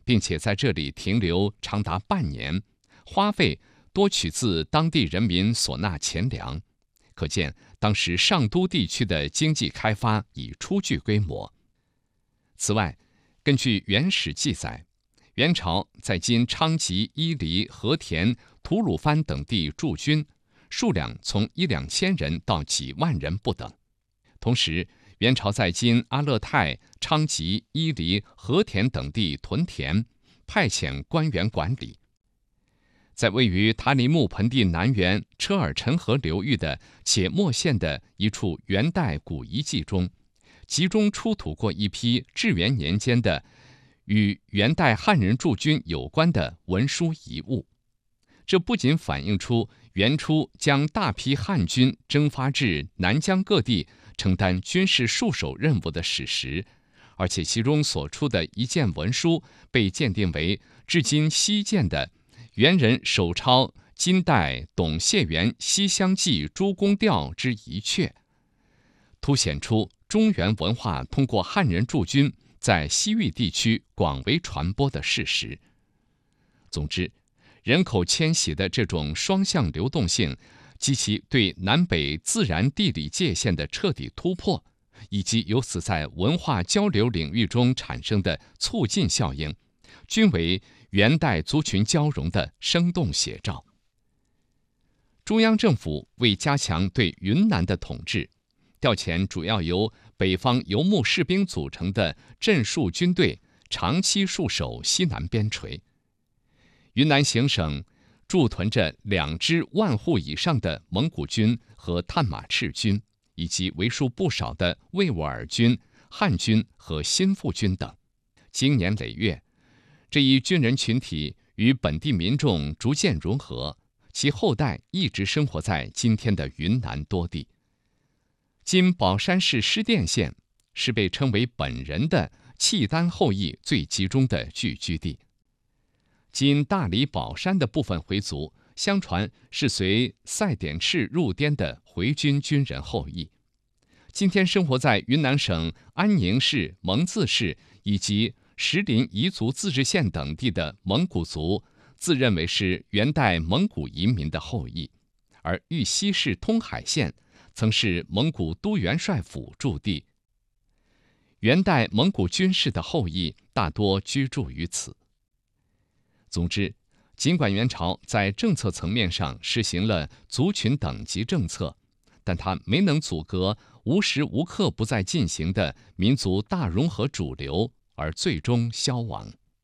并且在这里停留长达半年，花费多取自当地人民所纳钱粮，可见当时上都地区的经济开发已初具规模。此外，根据原始记载，元朝在今昌吉、伊犁、和田、吐鲁番等地驻军，数量从1-2千人到几万人不等。同时，元朝在今阿勒泰、昌吉、伊犁、和田等地屯田，派遣官员管理。在位于塔里木盆地南缘车尔臣河流域的且末县的一处元代古遗迹中，集中出土过一批至元年间的与元代汉人驻军有关的文书遗物。这不仅反映出元初将大批汉军征发至南疆各地承担军事戍守任务的史实，而且其中所出的一件文书被鉴定为至今稀见的元人手抄金代董谢元《西厢记》诸公调之一阙，凸显出中原文化通过汉人驻军在西域地区广为传播的事实。总之，人口迁徙的这种双向流动性及其对南北自然地理界限的彻底突破，以及由此在文化交流领域中产生的促进效应，均为元代族群交融的生动写照。中央政府为加强对云南的统治，调遣主要由北方游牧士兵组成的镇戍军队，长期戍守西南边陲。云南行省驻屯着2支万户以上的蒙古军和探马赤军，以及为数不少的维吾尔军、汉军和新附军等。经年累月，这一军人群体与本地民众逐渐融合，其后代一直生活在今天的云南多地。今保山市施甸县是被称为本人的契丹后裔最集中的聚居地。今大理保山的部分回族，相传是随赛典赤入滇的回军军人后裔。今天生活在云南省安宁市、蒙自市以及石林彝族自治县等地的蒙古族，自认为是元代蒙古移民的后裔，而玉溪市通海县曾是蒙古都元帅府驻地。元代蒙古军事的后裔大多居住于此。总之，尽管元朝在政策层面上实行了族群等级政策，但它没能阻隔无时无刻不在进行的民族大融合主流，而最终消亡。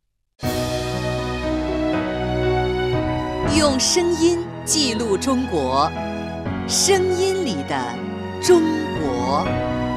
用声音记录中国，声音里的中国。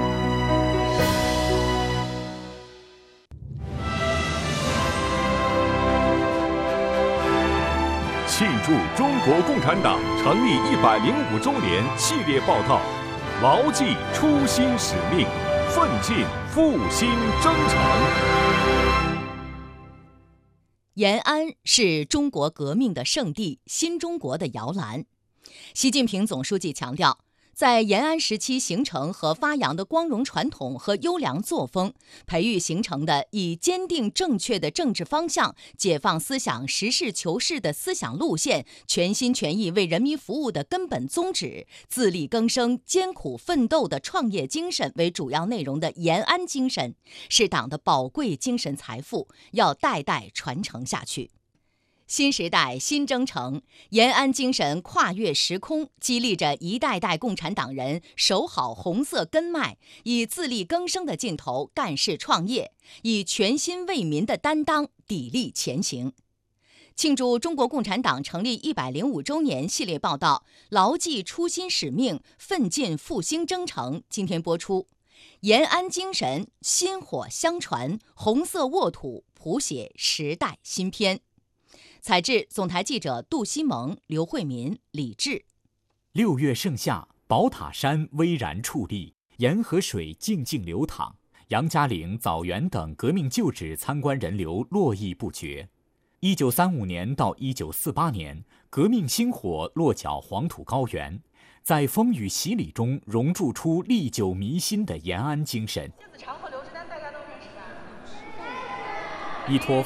庆祝中国共产党成立105周年系列报道，牢记初心使命，奋进复兴征程。 延安是中国革命的圣地，新中国的摇篮。习近平总书记强调，在延安时期形成和发扬的光荣传统和优良作风，培育形成的以坚定正确的政治方向、解放思想、实事求是的思想路线、全心全意为人民服务的根本宗旨、自力更生、艰苦奋斗的创业精神为主要内容的延安精神，是党的宝贵精神财富，要代代传承下去。新时代新征程，延安精神跨越时空，激励着一代代共产党人守好红色根脉，以自力更生的劲头干事创业，以全心为民的担当砥砺前行。庆祝中国共产党成立105周年系列报道，牢记初心使命，奋进复兴征程，今天播出。延安精神薪火相传，红色沃土谱写时代新篇。采制总台记者杜西蒙、刘慧民、李志。 6月盛夏，宝塔山巍然矗立，沿河水静静流淌，杨家岭、枣园等革命旧址参观人流络绎不绝。1935年到1948年，革命星火落脚黄土高原，在风雨洗礼中熔铸出历久弥新的延安精神。一托